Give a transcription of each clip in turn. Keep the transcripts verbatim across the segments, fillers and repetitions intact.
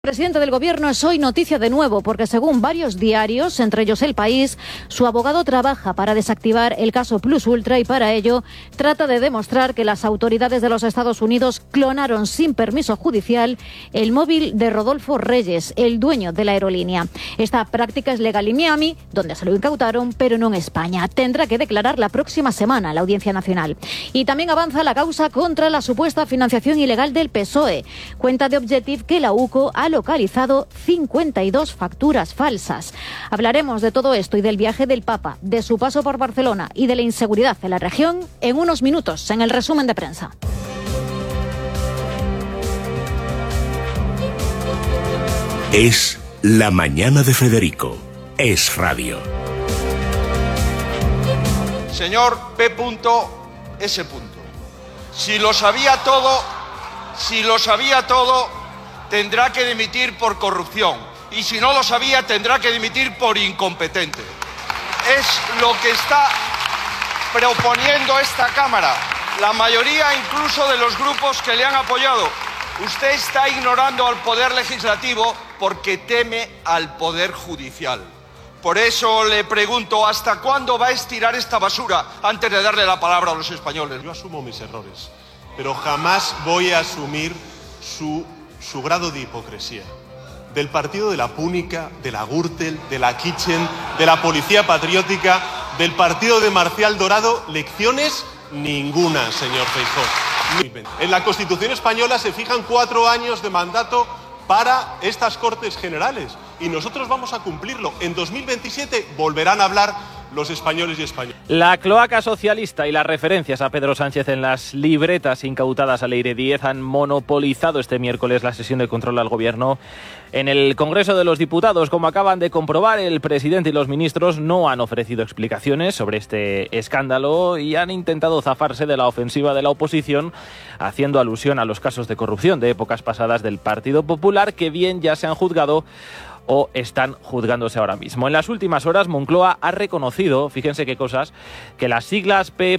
El presidente del Gobierno es hoy noticia de nuevo porque, según varios diarios, entre ellos El País, su abogado trabaja para desactivar el caso Plus Ultra y para ello trata de demostrar que las autoridades de los Estados Unidos clonaron sin permiso judicial el móvil de Rodolfo Reyes, el dueño de la aerolínea. Esta práctica es legal en Miami, donde se lo incautaron, pero no en España. Tendrá que declarar la próxima semana la Audiencia Nacional. Y también avanza la causa contra la supuesta financiación ilegal del P S O E. Cuenta de Objective que la U C O ha localizado cincuenta y dos facturas falsas. Hablaremos de todo esto y del viaje del Papa, de su paso por Barcelona y de la inseguridad en la región en unos minutos, en el resumen de prensa. Es la mañana de Federico. Es radio. Señor P S. Si lo sabía todo, si lo sabía todo, tendrá que dimitir por corrupción. Y si no lo sabía, tendrá que dimitir por incompetente. Es lo que está proponiendo esta Cámara. La mayoría incluso de los grupos que le han apoyado. Usted está ignorando al Poder Legislativo porque teme al Poder Judicial. Por eso le pregunto, ¿hasta cuándo va a estirar esta basura antes de darle la palabra a los españoles? Yo asumo mis errores, pero jamás voy a asumir su... su grado de hipocresía. Del partido de la Púnica, de la Gürtel, de la Kitchen, de la Policía Patriótica, del partido de Marcial Dorado, lecciones ninguna, señor Feijóo. En la Constitución española se fijan cuatro años de mandato para estas Cortes Generales y nosotros vamos a cumplirlo. En dos mil veintisiete volverán a hablar los españoles y españolas. La cloaca socialista y las referencias a Pedro Sánchez en las libretas incautadas a Leire Díez han monopolizado este miércoles la sesión de control al Gobierno en el Congreso de los Diputados. Como acaban de comprobar, el presidente y los ministros no han ofrecido explicaciones sobre este escándalo y han intentado zafarse de la ofensiva de la oposición, haciendo alusión a los casos de corrupción de épocas pasadas del Partido Popular, que bien ya se han juzgado o están juzgándose ahora mismo. En las últimas horas, Moncloa ha reconocido, fíjense qué cosas, que las siglas P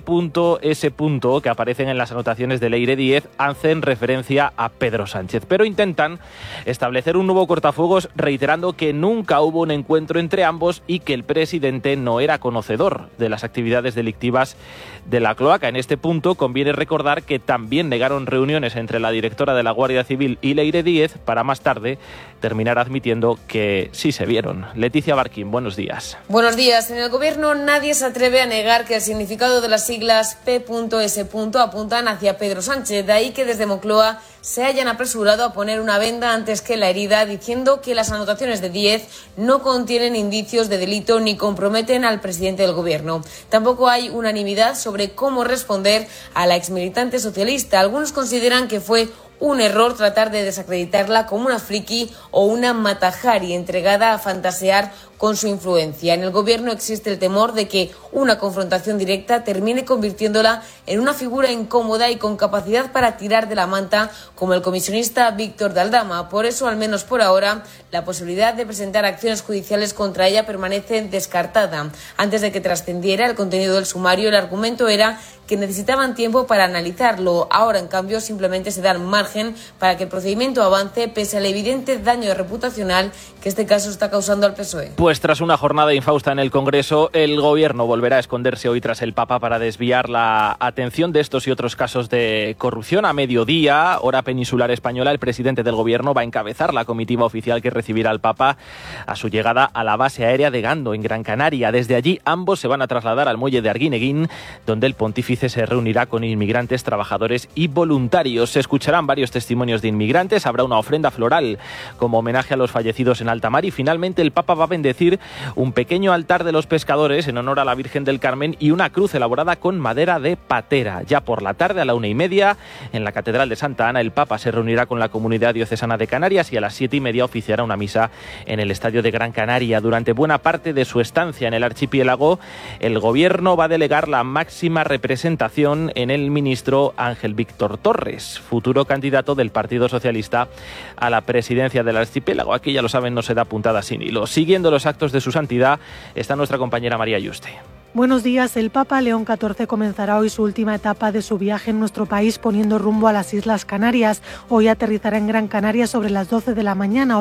S que aparecen en las anotaciones de Leire Díez hacen referencia a Pedro Sánchez, pero intentan establecer un nuevo cortafuegos reiterando que nunca hubo un encuentro entre ambos y que el presidente no era conocedor de las actividades delictivas de la cloaca. En este punto conviene recordar que también negaron reuniones entre la directora de la Guardia Civil y Leire Díez para más tarde terminar admitiendo que sí se vieron. Leticia Barquín, buenos días. Buenos días. En el Gobierno nadie se atreve a negar que el significado de las siglas P S apuntan hacia Pedro Sánchez. De ahí que desde Moncloa se hayan apresurado a poner una venda antes que la herida, diciendo que las anotaciones de Díez no contienen indicios de delito ni comprometen al presidente del Gobierno. Tampoco hay unanimidad sobre cómo responder a la exmilitante socialista. Algunos consideran que fue un error tratar de desacreditarla como una friki o una matajari entregada a fantasear con su influencia. En el Gobierno existe el temor de que una confrontación directa termine convirtiéndola en una figura incómoda y con capacidad para tirar de la manta, como el comisionista Víctor de Aldama. Por eso, al menos por ahora, la posibilidad de presentar acciones judiciales contra ella permanece descartada. Antes de que trascendiera el contenido del sumario, el argumento era que necesitaban tiempo para analizarlo. Ahora, en cambio, simplemente se dan margen para que el procedimiento avance pese al evidente daño reputacional que este caso está causando al P S O E. Pues tras una jornada infausta en el Congreso, el Gobierno volverá a esconderse hoy tras el Papa para desviar la atención de estos y otros casos de corrupción. A mediodía, hora peninsular española, el presidente del Gobierno va a encabezar la comitiva oficial que recibirá al Papa a su llegada a la base aérea de Gando, en Gran Canaria. Desde allí, ambos se van a trasladar al muelle de Arguineguín, donde el pontífice se reunirá con inmigrantes, trabajadores y voluntarios. Se escucharán varios testimonios de inmigrantes, habrá una ofrenda floral como homenaje a los fallecidos en alta mar y finalmente el Papa va a bendecir un pequeño altar de los pescadores en honor a la Virgen del Carmen y una cruz elaborada con madera de patera. Ya por la tarde, a la una y media, en la Catedral de Santa Ana, el Papa se reunirá con la Comunidad Diocesana de Canarias y a las siete y media oficiará una misa en el Estadio de Gran Canaria. Durante buena parte de su estancia en el archipiélago, el Gobierno va a delegar la máxima representación en el ministro Ángel Víctor Torres, futuro candidato del Partido Socialista a la presidencia del archipiélago. Aquí, ya lo saben, no se da puntada sin hilo. Siguiendo los actos de su santidad está nuestra compañera María Yuste. Buenos días. El Papa León catorce comenzará hoy su última etapa de su viaje en nuestro país, poniendo rumbo a las Islas Canarias. Hoy aterrizará en Gran Canaria sobre las doce de la mañana.